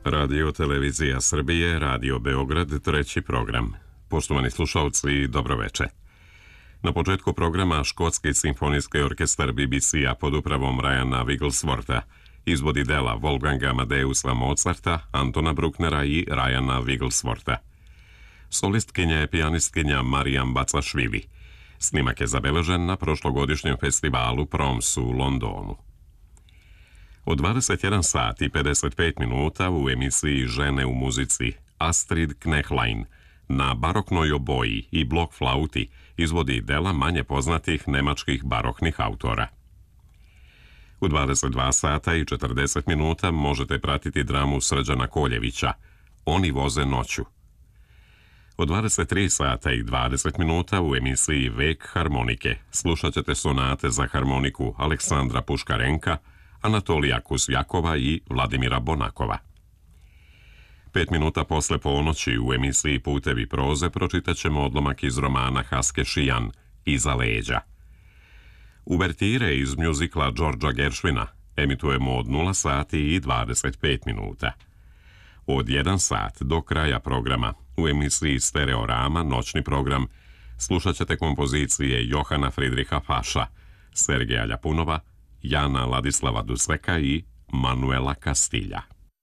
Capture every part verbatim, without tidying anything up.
Radio Televizija Srbije, Radio Beograd, treći program. Poštovani slušalci, dobroveče. Na početku programa Škotski simfonijski orkestar B B C-a pod upravom Ryana Wiggleswortha izvodi dela Wolfganga Amadeusa Mozarta, Antona Brucknera i Ryana Wiggleswortha. Solistkinja je pijanistkinja Marijam Bacašvili. Snimak je zabeležen na prošlogodišnjem festivalu Proms u Londonu. Od dvadeset jedan sat i pedeset pet minuta u emisiji Žene u muzici Astrid Knechlein na baroknoj oboji i blok flauti izvodi dela manje poznatih nemačkih baroknih autora. U dvadeset dva sata i četrdeset minuta možete pratiti dramu Srđana Koljevića Oni voze noću. Od dvadeset tri sata i dvadeset minuta u emisiji Vek harmonike slušat ćete sonate za harmoniku Aleksandra Puškarenka, Anatolija Kuzjakova i Vladimira Bonakova. Pet minuta posle ponoći u emisiji Putevi proze pročitat ćemo odlomak iz romana Haske Šijan Iza leđa. Uvertire iz mjuzikla Đorđa Geršvina emitujemo od nula sati i dvadeset pet minuta. Od jedan sat do kraja programa u emisiji Stereorama, noćni program, slušat ćete kompozicije Johana Fridriha Faša, Sergeja Ljapunova, Jana Ladislava Duseka i Manuela Kastilja.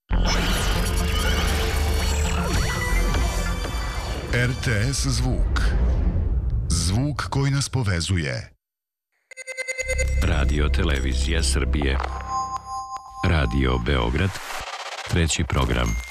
R T S Zvuk. Zvuk koji nas povezuje. Radio Televizija Srbije. Radio Beograd, treći program.